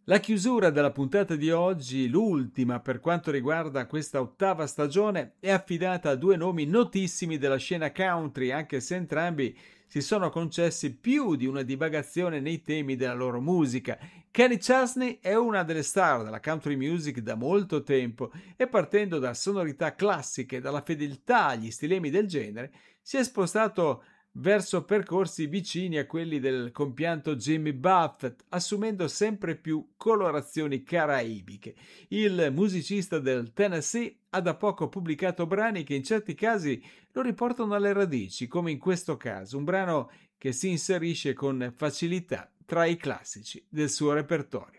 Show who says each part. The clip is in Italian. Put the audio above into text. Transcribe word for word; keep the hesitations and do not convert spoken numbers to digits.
Speaker 1: La chiusura della puntata di oggi, l'ultima per quanto riguarda questa ottava stagione, è affidata a due nomi notissimi della scena country, anche se entrambi si sono concessi più di una divagazione nei temi della loro musica. Kenny Chesney è una delle star della country music da molto tempo e partendo da sonorità classiche e dalla fedeltà agli stilemi del genere, si è spostato verso percorsi vicini a quelli del compianto Jimmy Buffett, assumendo sempre più colorazioni caraibiche. Il musicista del Tennessee ha da poco pubblicato brani che in certi casi lo riportano alle radici, come in questo caso, un brano che si inserisce con facilità tra i classici del suo repertorio.